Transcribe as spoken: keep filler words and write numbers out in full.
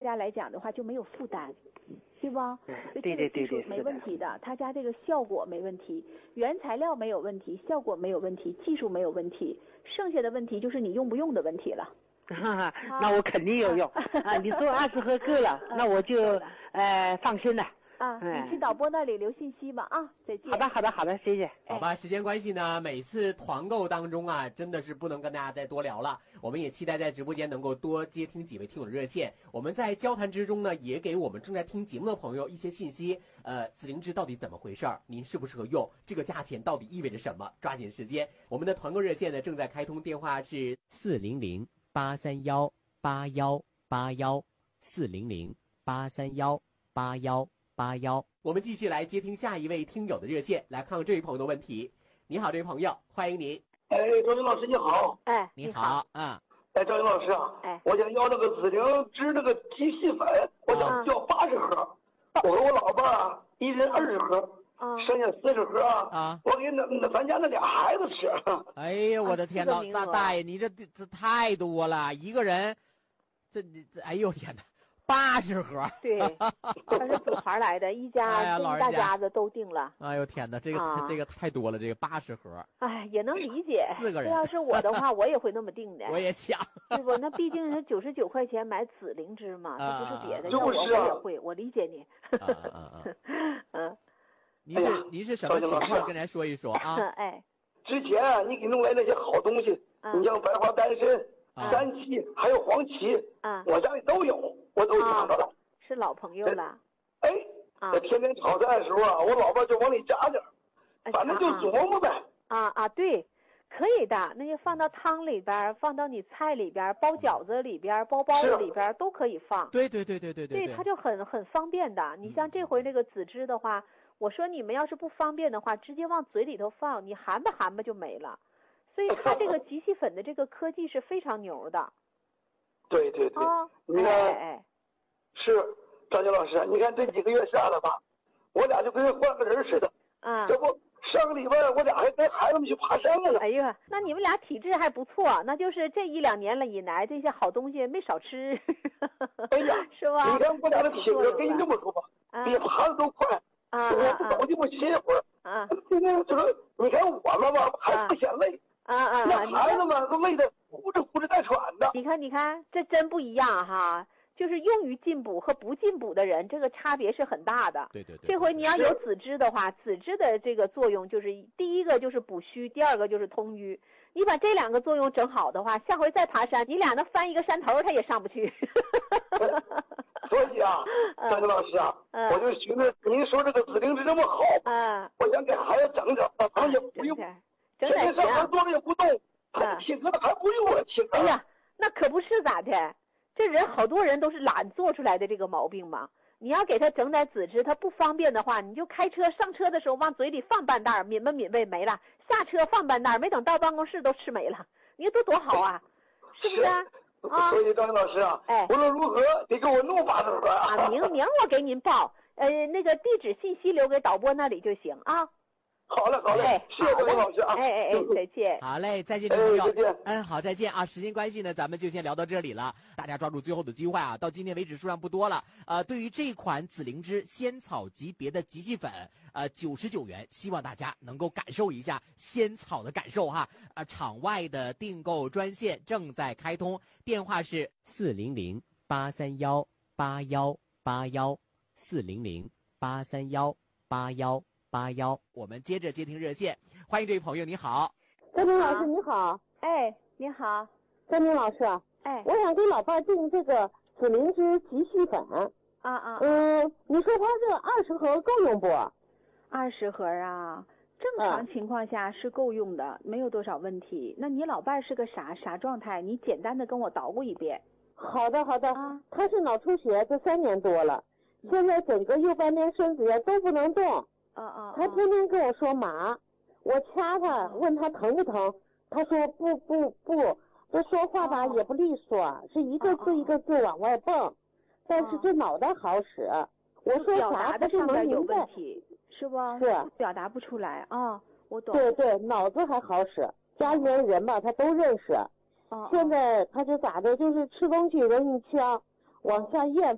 家来讲的话就没有负担，对吧？ 对对对对， 没问题的。他家这个效果没问题，原材料没有问题，效果没有问题，技术没有问题，剩下的问题就是你用不用的问题了。 哈哈，那我肯定要用啊！你做二十盒够了，那我就呃放心了。 啊，你去导播那里留信息吧啊！再见。 好的，好的，好的，谢谢。 好吧，时间关系呢，每次团购当中啊，真的是不能跟大家再多聊了。我们也期待在直播间能够多接听几位听友的热线。我们在交谈之中呢，也给我们正在听节目的朋友一些信息。呃，紫灵芝到底怎么回事儿？您适不适合用？这个价钱到底意味着什么？抓紧时间，我们的团购热线呢正在开通，电话是四零零八三幺八幺八幺四零零八三幺八幺八幺。我们继续来接听下一位听友的热线，来看看这位朋友的问题。你好，这位朋友，欢迎您。 哎，赵云老师你好。 哎， 你好，嗯。 哎，赵云老师啊， 哎， 我想要那个紫灵芝那个鸡细粉，我想要八十盒，我和我老伴啊，一人二十盒，啊，剩下四十盒啊，啊，我给那那咱家那俩孩子吃。 哎呀，我的天哪，大大爷，你这这太多了，一个人，这这，哎呦天哪！八十盒， 对，他是组团来的，一家哎、 一大家子都订了。 哎呦天哪，这个、啊、这个太多了，这个八十盒。 哎，也能理解。 四个人， 这要是我的话，我也会那么定的。 我也抢， 对不？那毕竟是九十九块钱买紫灵芝嘛，这、啊、不是别的。 就是我也会，我理解你。 啊啊啊！嗯，您是您是什么情况？跟咱说一说啊。 哎， 之前啊，你给弄来那些好东西，啊、你像白花丹参、啊、三七，还有黄芪，啊，我家里都有。我都抢着了、啊， 是老朋友了。 哎，啊，天天炒菜的时候啊，我老婆就往里加点，反正就琢磨呗。 啊啊，对，可以的，那就放到汤里边，放到你菜里边，包饺子里边，包包子里边都可以放。 对对对对对对。 对，它就很很方便的。你像这回那个紫芝的话，我说你们要是不方便的话，直接往嘴里头放，你含吧含吧就没了。所以它这个极细粉的这个科技是非常牛的。 对对对， 哦、 你看， 哎、 是张杰老师，你看这几个月下来吧，我俩就跟换个人似的。 啊， 这不上个礼拜我俩还跟孩子们去爬山了呢。 哎呀，那你们俩体质还不错，那就是这一两年了以来，这些好东西没少吃。 哎呀， 是吧？ 你看我俩的体格，跟你这么说吧， 啊、 比爬的都快。 啊我不走就不歇会儿。 啊， 今天就说，你看我们吧，还不嫌累。 啊啊！ 那孩子们都累得呼哧呼哧带喘的。 你看，你看，这真不一样哈！就是用于进补和不进补的人，这个差别是很大的。 对对对。 这回你要有紫芝的话，紫芝的这个作用就是第一个就是补虚，第二个就是通瘀。你把这两个作用整好的话，下回再爬山，你俩能翻一个山头，他也上不去。 所以啊，张老师啊， 嗯、 我就寻思您说这个紫灵芝这么好， 嗯， 我想给孩子整整，他们也不用。天天上班坐着也不动，他体格还不用我体格。 哎呀，那可不是咋的？这人好多人都是懒做出来的这个毛病嘛。你要给他整点紫芝，他不方便的话，你就开车上车的时候往嘴里放半袋，抿吧抿呗没了；下车放半袋，没等到办公室都吃没了。你说多多好啊，是不是啊？ 啊，所以张老师啊， 哎， 无论如何得给我弄八十盒啊。明明我给您报，呃，那个地址信息留给导播那里就行啊。 好嘞，好嘞，哎、谢谢张老师啊！ 哎哎哎，再见。 好嘞，再见，朋友。 再见。 嗯，好，再见啊！时间关系呢，咱们就先聊到这里了。大家抓住最后的机会啊！到今天为止数量不多了。呃，对于这款紫灵芝仙草级别的极细粉，呃，九十九元，希望大家能够感受一下仙草的感受哈。呃，场外的订购专线正在开通，电话是四零零八三幺八幺八幺四零零八三幺八幺。八幺，我们接着接听热线，欢迎这位朋友，你好， 张明老师你好， 哎，你好， 张明老师， 哎， 我想给老伴订这个紫灵芝极细粉， 啊啊， 嗯，你说他这二十盒够用不？ 二十盒啊，正常情况下是够用的，嗯、没有多少问题。那你老伴是个啥啥状态？你简单的跟我捣鼓一遍。 好的好的， 啊， 他是脑出血，这三年多了，现在整个右半边身子呀都不能动。 啊啊！ 他天天跟我说麻，我掐他，问他疼不疼，他说不不不，这说话吧也不利索，是一个字一个字往外蹦，但是这脑袋好使。我说啥他就能明白， 是不？ 是表达不出来啊，我懂。 对对，脑子还好使，家里面人吧他都认识。现在他就咋的，就是吃东西容易呛，往下咽。